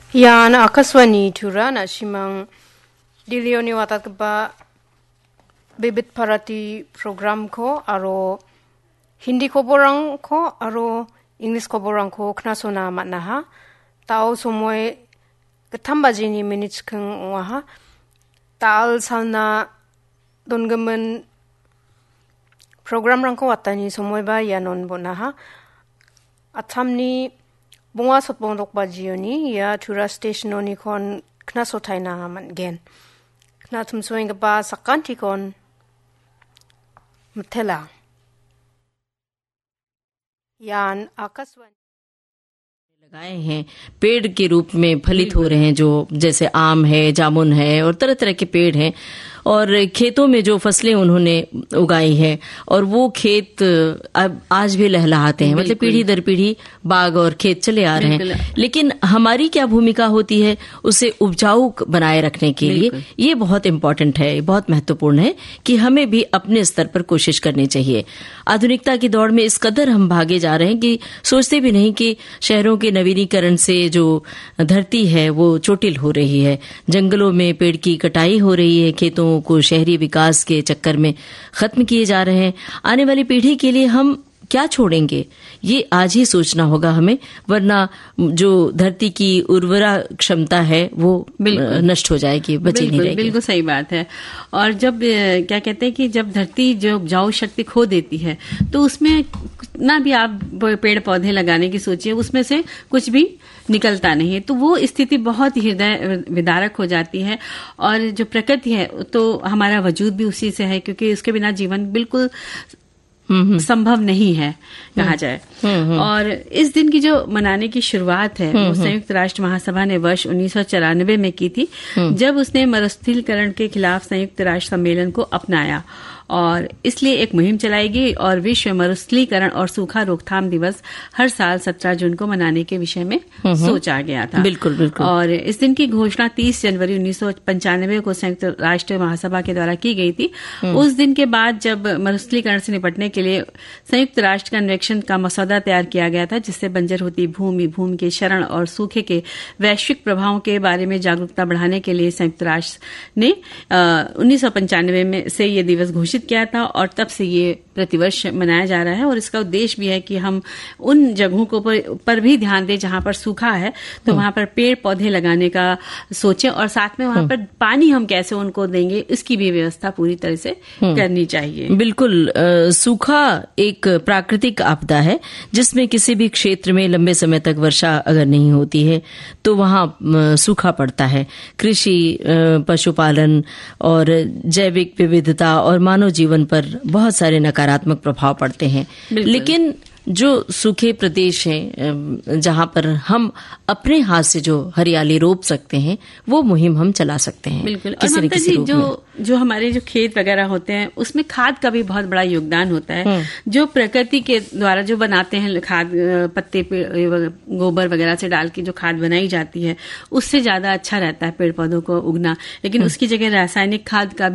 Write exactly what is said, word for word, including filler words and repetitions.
Yan akaswani tura na simang dilioni watat ba bibit parati program ko aro Hindi ko borang ko aro English ko borang ko knasona matnaha tao somoy katambajini minutes kang waha taal salna dongamen program rang ko watani somoy ba yanon bonaha athamni bunga sotbong dokba jioni ya tura stationoni kon knasotai na man gen knatum soing ba sakanti kon mtela यान आकाशवाणी लगाए हैं पेड़ के रूप में फलित हो रहे हैं, जो जैसे आम है, जामुन है और तरह तरह के पेड़ हैं और खेतों में जो फसलें उन्होंने उगाई है और वो खेत अब आज भी लहलहाते हैं, मतलब पीढ़ी दर पीढ़ी बाग और खेत चले आ रहे हैं। लेकिन हमारी क्या भूमिका होती है उसे उपजाऊ बनाए रखने के लिए, ये बहुत इम्पोर्टेंट है, बहुत महत्वपूर्ण है कि हमें भी अपने स्तर पर कोशिश करनी चाहिए। आधुनिकता की दौड़ में इस कदर हम भागे जा रहे हैं कि सोचते भी नहीं कि शहरों के नवीनीकरण से जो धरती है वो चोटिल हो रही है, जंगलों में पेड़ की कटाई हो रही है, खेतों को शहरी विकास के चक्कर में खत्म किए जा रहे हैं। आने वाली पीढ़ी के लिए हम क्या छोड़ेंगे ये आज ही सोचना होगा हमें, वरना जो धरती की उर्वरा क्षमता है वो नष्ट हो जाएगी, बची नहीं रहेगी। बिल्कुल सही बात है। और जब क्या कहते हैं कि जब धरती जो उपजाऊ शक्ति खो देती है तो उसमें ना भी आप पेड़ पौधे लगाने की सोचिए, उसमें से कुछ भी निकलता नहीं है, तो वो स्थिति बहुत ही हृदय विदारक हो जाती है। और जो प्रकृति है तो हमारा वजूद भी उसी से है, क्योंकि उसके बिना जीवन बिल्कुल संभव नहीं है कहा जाए। और इस दिन की जो मनाने की शुरुआत है वो संयुक्त राष्ट्र महासभा ने वर्ष उन्नीस सौ चौरानवे में की थी, जब उसने मरुस्थलीकरण के खिलाफ संयुक्त राष्ट्र सम्मेलन को अपनाया और इसलिए एक मुहिम चलाई गई और विश्व मरुस्थलीकरण और सूखा रोकथाम दिवस हर साल सत्रह जून को मनाने के विषय में सोचा गया था। बिल्कुल बिल्कुल। और इस दिन की घोषणा तीस जनवरी उन्नीस सौ पंचानवे को संयुक्त राष्ट्र महासभा के द्वारा की गई थी। उस दिन के बाद जब मरुस्थलीकरण से निपटने के लिए संयुक्त राष्ट्र कन्वेंशन का मसौदा तैयार किया गया था, जिससे बंजर होती भूमि, भूमि के क्षरण और सूखे के वैश्विक प्रभावों के बारे में जागरूकता बढ़ाने के लिए संयुक्त राष्ट्र ने उन्नीस सौ पंचानवे में से ये दिवस घोषित किया था और तब से ये प्रतिवर्ष मनाया जा रहा है। और इसका उद्देश्य भी है कि हम उन जगहों को पर, पर भी ध्यान दें जहां पर सूखा है, तो वहां पर पेड़ पौधे लगाने का सोचें और साथ में वहां पर पानी हम कैसे उनको देंगे इसकी भी व्यवस्था पूरी तरह से करनी चाहिए। बिल्कुल। आ, सूखा एक प्राकृतिक आपदा है जिसमें किसी भी क्षेत्र में लंबे समय तक वर्षा अगर नहीं होती है तो वहां सूखा पड़ता है। कृषि, पशुपालन और जैविक विविधता और मानव जीवन पर बहुत सारे नकारात्मक प्रभाव पड़ते हैं। लेकिन जो सूखे प्रदेश हैं जहां पर हम अपने हाथ से जो हरियाली रोप सकते हैं वो मुहिम हम चला सकते हैं। बिल्कुल। किसी न किसी रूप में। जो जो हमारे जो खेत वगैरह होते हैं उसमें खाद का भी बहुत बड़ा योगदान होता है, जो प्रकृति के द्वारा जो बनाते हैं खाद, पत्ते गोबर वगैरह से डाल के जो खाद बनाई जाती है उससे ज्यादा अच्छा रहता है पेड़ पौधों को उगना। लेकिन उसकी जगह रासायनिक खाद का